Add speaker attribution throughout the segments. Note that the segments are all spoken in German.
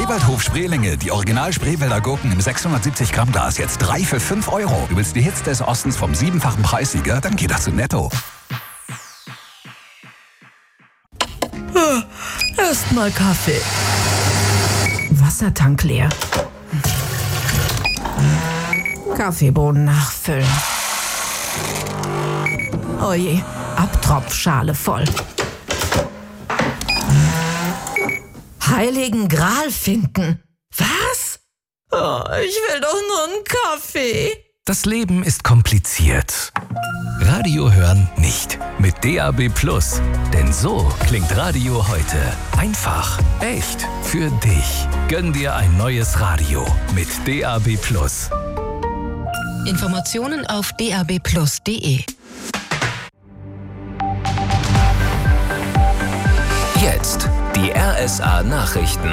Speaker 1: Spreewaldhof Spreelinge, die Original Spreewälder Gurken im 670 Gramm Glas, jetzt 3 für 5 Euro. Du willst die Hits des Ostens vom 7-fachen Preissieger? Dann geht das zu Netto.
Speaker 2: Erstmal Kaffee. Wassertank leer. Kaffeebohnen nachfüllen. Oje, Abtropfschale voll. Heiligen Gral finden. Was? Oh, ich will doch nur einen Kaffee.
Speaker 1: Das Leben ist kompliziert. Radio hören nicht. Mit DAB+. Denn so klingt Radio heute. Einfach, echt, für dich. Gönn dir ein neues Radio mit DAB+.
Speaker 3: Informationen auf dabplus.de.
Speaker 1: Jetzt die RSA-Nachrichten.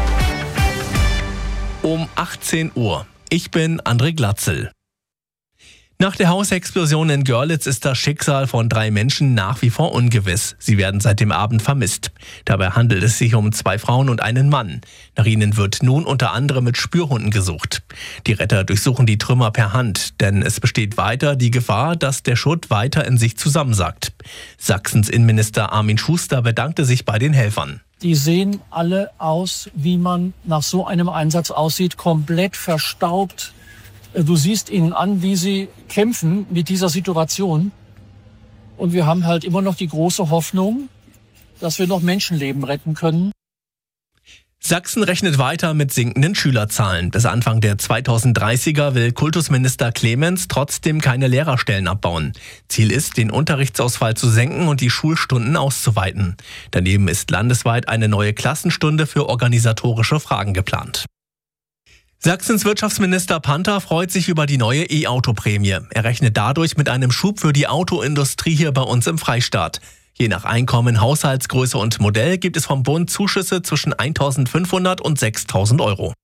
Speaker 4: Um 18 Uhr. Ich bin André Glatzel. Nach der Hausexplosion in Görlitz ist das Schicksal von 3 Menschen nach wie vor ungewiss. Sie werden seit dem Abend vermisst. Dabei handelt es sich um 2 Frauen und einen Mann. Nach ihnen wird nun unter anderem mit Spürhunden gesucht. Die Retter durchsuchen die Trümmer per Hand, denn es besteht weiter die Gefahr, dass der Schutt weiter in sich zusammensackt. Sachsens Innenminister Armin Schuster bedankte sich bei den Helfern.
Speaker 5: Die sehen alle aus, wie man nach so einem Einsatz aussieht, komplett verstaubt. Du siehst ihnen an, wie sie kämpfen mit dieser Situation. Und wir haben halt immer noch die große Hoffnung, dass wir noch Menschenleben retten können.
Speaker 4: Sachsen rechnet weiter mit sinkenden Schülerzahlen. Bis Anfang der 2030er will Kultusminister Clemens trotzdem keine Lehrerstellen abbauen. Ziel ist, den Unterrichtsausfall zu senken und die Schulstunden auszuweiten. Daneben ist landesweit eine neue Klassenstunde für organisatorische Fragen geplant. Sachsens Wirtschaftsminister Panther freut sich über die neue E-Auto-Prämie. Er rechnet dadurch mit einem Schub für die Autoindustrie hier bei uns im Freistaat. Je nach Einkommen, Haushaltsgröße und Modell gibt es vom Bund Zuschüsse zwischen 1.500 und 6.000 Euro.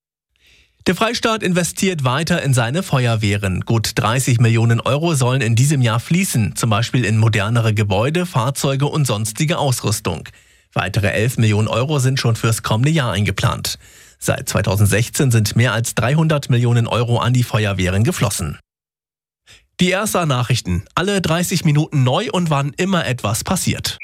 Speaker 4: Der Freistaat investiert weiter in seine Feuerwehren. Gut 30 Millionen Euro sollen in diesem Jahr fließen, zum Beispiel in modernere Gebäude, Fahrzeuge und sonstige Ausrüstung. Weitere 11 Millionen Euro sind schon fürs kommende Jahr eingeplant. Seit 2016 sind mehr als 300 Millionen Euro an die Feuerwehren geflossen. Die RSA-Nachrichten. Alle 30 Minuten neu und wann immer etwas passiert.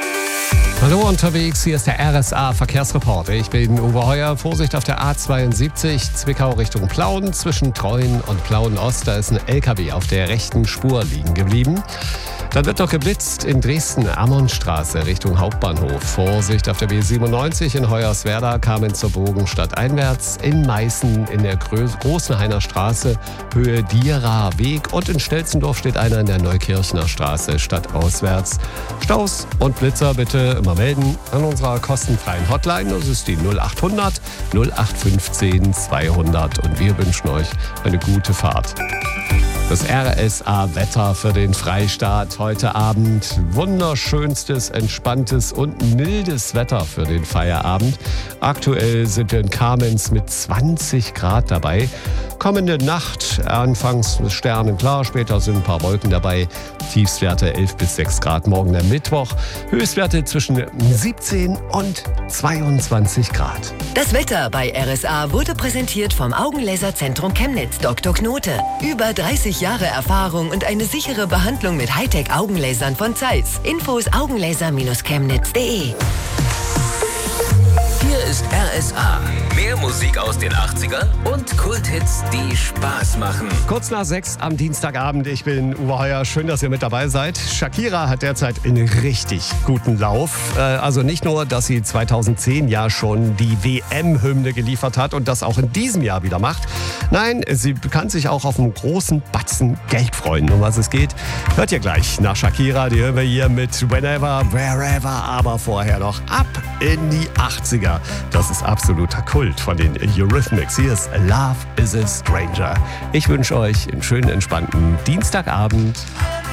Speaker 6: Hallo unterwegs, hier ist der RSA-Verkehrsreporter. Ich bin Uwe Heuer. Vorsicht auf der A72, Zwickau Richtung Plauen. Zwischen Treuen und Plauen-Ost, da ist ein LKW auf der rechten Spur liegen geblieben. Dann wird noch geblitzt in Dresden, Ammonstraße Richtung Hauptbahnhof. Vorsicht auf der B97 in Hoyerswerda, kamen zur Bogenstadt einwärts. In Meißen in der Großenhainer Straße, Höhe Dierer Weg. Und in Stelzendorf steht einer in der Neukirchner Straße, stadtauswärts. Staus und Blitzer bitte immer melden an unserer kostenfreien Hotline. Das ist die 0800 0815 200. Und wir wünschen euch eine gute Fahrt. Das RSA-Wetter für den Freistaat heute Abend. Wunderschönstes, entspanntes und mildes Wetter für den Feierabend. Aktuell sind wir in Kamenz mit 20 Grad dabei. Kommende Nacht anfangs sternenklar, später sind ein paar Wolken dabei. Tiefstwerte 11 bis 6 Grad morgen am Mittwoch. Höchstwerte zwischen 17 und 22 Grad.
Speaker 3: Das Wetter bei RSA wurde präsentiert vom Augenlaserzentrum Chemnitz Dr. Knote. Über 30 Jahre Erfahrung und eine sichere Behandlung mit Hightech-Augenlasern von Zeiss. Infos augenlaser-chemnitz.de.
Speaker 1: Hier ist RSA. Mehr Musik aus den 80ern und Kulthits, die Spaß machen.
Speaker 6: Kurz nach 6 am Dienstagabend. Ich bin Uwe Heuer. Schön, dass ihr mit dabei seid. Shakira hat derzeit einen richtig guten Lauf. Also nicht nur, dass sie 2010 ja schon die WM-Hymne geliefert hat und das auch in diesem Jahr wieder macht. Nein, sie kann sich auch auf einen großen Batzen Geld freuen. Um was es geht, hört ihr gleich nach Shakira. Die hören wir hier mit Whenever, Wherever, aber vorher noch ab in die 80er. Das ist absoluter Kult von den Eurythmics. Hier ist Love is a Stranger. Ich wünsche euch einen schönen, entspannten Dienstagabend.